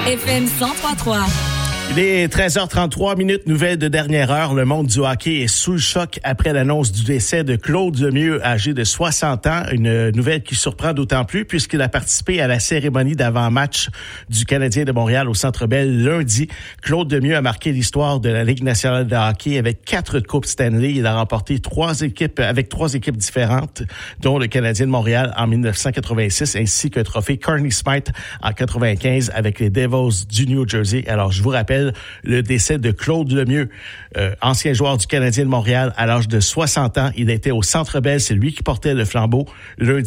FM 103.3. Il est 13h33 minutes, nouvelle de dernière heure. Le monde du hockey est sous le choc après l'annonce du décès de Claude Lemieux, âgé de 60 ans. Une nouvelle qui surprend d'autant plus puisqu'il a participé à la cérémonie d'avant-match du Canadien de Montréal au Centre Bell lundi. Claude Lemieux a marqué l'histoire de la Ligue nationale de hockey avec 4 coupes Stanley. Il a remporté 3 équipes différentes, dont le Canadien de Montréal en 1986 ainsi qu'un trophée Conn Smythe en 95 avec les Devils du New Jersey. Alors, je vous rappelle le décès de Claude Lemieux, ancien joueur du Canadien de Montréal à l'âge de 60 ans. Il était au Centre Bell, c'est lui qui portait le flambeau lundi.